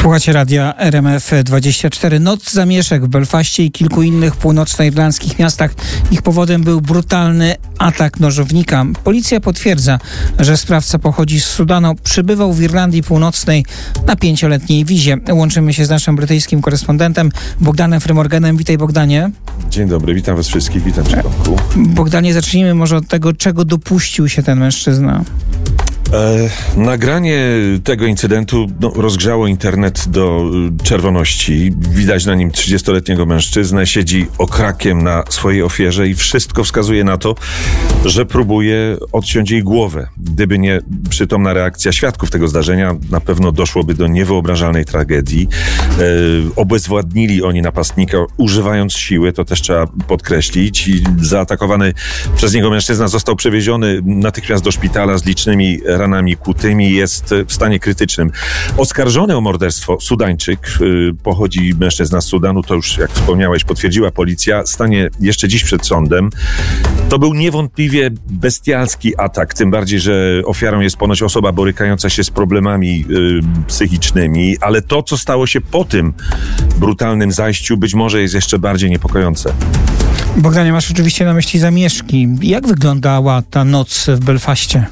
Słuchacie radia RMF24. Noc zamieszek w Belfaście i kilku innych północnoirlandzkich miastach. Ich powodem był brutalny atak nożownika. Policja potwierdza, że sprawca pochodzi z Sudanu. Przybywał w Irlandii Północnej na 5-letniej wizie. Łączymy się z naszym brytyjskim korespondentem Bogdanem Frymorganem. Witaj, Bogdanie. Dzień dobry, witam was wszystkich, witam cię, Tomku. Bogdanie, zacznijmy może od tego, czego dopuścił się ten mężczyzna. Nagranie tego incydentu rozgrzało internet do czerwoności. Widać na nim 30-letniego mężczyznę, siedzi okrakiem na swojej ofierze i wszystko wskazuje na to, że próbuje odciąć jej głowę. Gdyby nie przytomna reakcja świadków tego zdarzenia, na pewno doszłoby do niewyobrażalnej tragedii. Obezwładnili oni napastnika, używając siły, to też trzeba podkreślić. I zaatakowany przez niego mężczyzna został przewieziony natychmiast do szpitala z licznymi ranami kłutymi, jest w stanie krytycznym. Oskarżony o morderstwo Sudańczyk, pochodzi mężczyzna z Sudanu, to już jak wspomniałeś potwierdziła policja, stanie jeszcze dziś przed sądem. To był niewątpliwie bestialski atak, tym bardziej, że ofiarą jest ponoć osoba borykająca się z problemami psychicznymi, ale to, co stało się po tym brutalnym zajściu, być może jest jeszcze bardziej niepokojące. Bogdanie, masz oczywiście na myśli zamieszki. Jak wyglądała ta noc w Belfaście?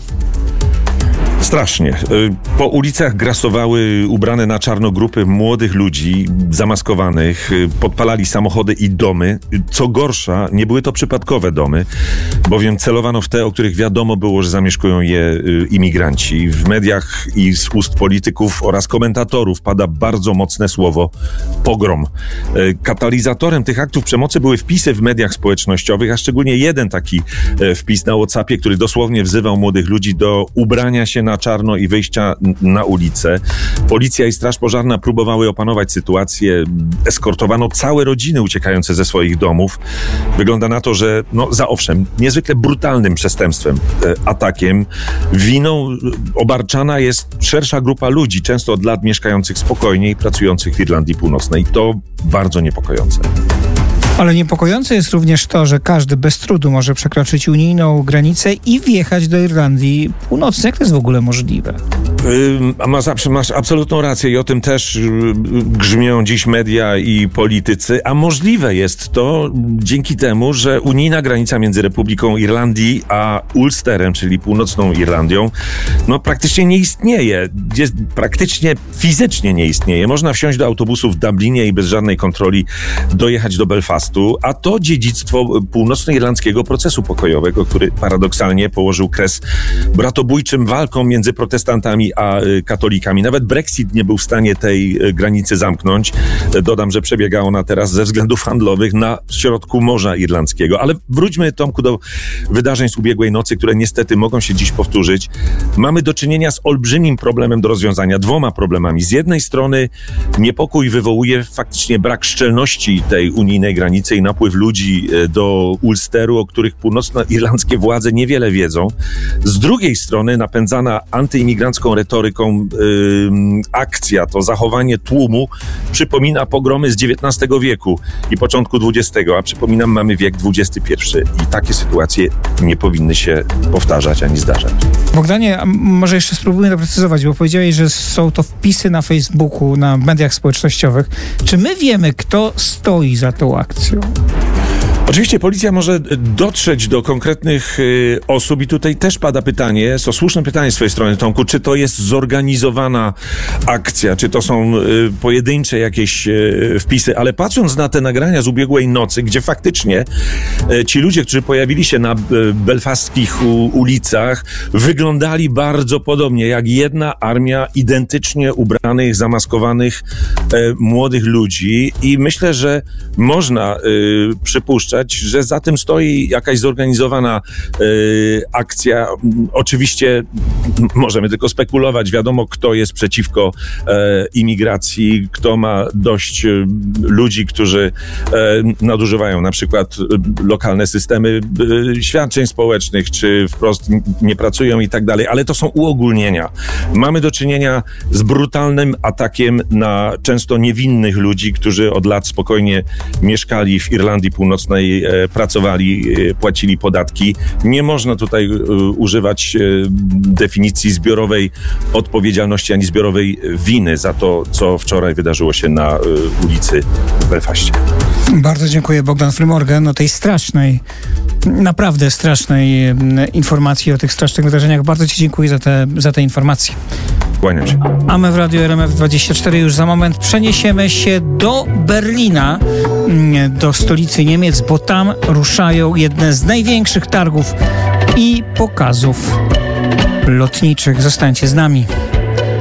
Strasznie. Po ulicach grasowały ubrane na czarno grupy młodych ludzi, zamaskowanych, podpalali samochody i domy. Co gorsza, nie były to przypadkowe domy, bowiem celowano w te, o których wiadomo było, że zamieszkują je imigranci. W mediach i z ust polityków oraz komentatorów pada bardzo mocne słowo pogrom. Katalizatorem tych aktów przemocy były wpisy w mediach społecznościowych, a szczególnie jeden taki wpis na WhatsAppie, który dosłownie wzywał młodych ludzi do ubrania się na czarno i wyjścia na ulicę. Policja i Straż Pożarna próbowały opanować sytuację. Eskortowano całe rodziny uciekające ze swoich domów. Wygląda na to, że za owszem, niezwykle brutalnym przestępstwem, atakiem, winą obarczana jest szersza grupa ludzi, często od lat mieszkających spokojnie i pracujących w Irlandii Północnej. To bardzo niepokojące. Ale niepokojące jest również to, że każdy bez trudu może przekroczyć unijną granicę i wjechać do Irlandii Północnej. Jak to jest w ogóle możliwe? Masz absolutną rację i o tym też grzmią dziś media i politycy, a możliwe jest to dzięki temu, że unijna granica między Republiką Irlandii a Ulsterem, czyli Północną Irlandią, praktycznie nie istnieje. Praktycznie fizycznie nie istnieje. Można wsiąść do autobusu w Dublinie i bez żadnej kontroli dojechać do Belfastu, a to dziedzictwo północnoirlandzkiego procesu pokojowego, który paradoksalnie położył kres bratobójczym walkom między protestantami a katolikami. Nawet Brexit nie był w stanie tej granicy zamknąć. Dodam, że przebiega ona teraz ze względów handlowych na środku Morza Irlandzkiego. Ale wróćmy, Tomku, do wydarzeń z ubiegłej nocy, które niestety mogą się dziś powtórzyć. Mamy do czynienia z olbrzymim problemem do rozwiązania, dwoma problemami. Z jednej strony niepokój wywołuje faktycznie brak szczelności tej unijnej granicy i napływ ludzi do Ulsteru, o których północnoirlandzkie władze niewiele wiedzą. Z drugiej strony napędzana antyimigrancką retoryką akcja, to zachowanie tłumu przypomina pogromy z XIX wieku i początku XX, a przypominam, mamy wiek XXI i takie sytuacje nie powinny się powtarzać ani zdarzać. Bogdanie, może jeszcze spróbujmy doprecyzować, bo powiedziałeś, że są to wpisy na Facebooku, na mediach społecznościowych. Czy my wiemy, kto stoi za tą akcją? Oczywiście policja może dotrzeć do konkretnych osób i tutaj też pada pytanie, to słuszne pytanie z twojej strony, Tomku, czy to jest zorganizowana akcja, czy to są pojedyncze jakieś wpisy, ale patrząc na te nagrania z ubiegłej nocy, gdzie faktycznie ci ludzie, którzy pojawili się na belfaskich ulicach, wyglądali bardzo podobnie, jak jedna armia identycznie ubranych, zamaskowanych młodych ludzi i myślę, że można przypuszczać, że za tym stoi jakaś zorganizowana akcja. Oczywiście możemy tylko spekulować. Wiadomo, kto jest przeciwko imigracji, kto ma dość ludzi, którzy nadużywają na przykład lokalne systemy świadczeń społecznych, czy wprost nie pracują i tak dalej. Ale to są uogólnienia. Mamy do czynienia z brutalnym atakiem na często niewinnych ludzi, którzy od lat spokojnie mieszkali w Irlandii Północnej tutaj pracowali, płacili podatki. Nie można tutaj używać definicji zbiorowej odpowiedzialności ani zbiorowej winy za to, co wczoraj wydarzyło się na ulicy w Belfaście. Bardzo dziękuję, Bogdan Frymorgan, o tej strasznej, naprawdę strasznej informacji, o tych strasznych wydarzeniach. Bardzo ci dziękuję za te informacje. Kłaniam się. A my w Radiu RMF24 już za moment przeniesiemy się do Berlina, do stolicy Niemiec, bo tam ruszają jedne z największych targów i pokazów lotniczych. Zostańcie z nami.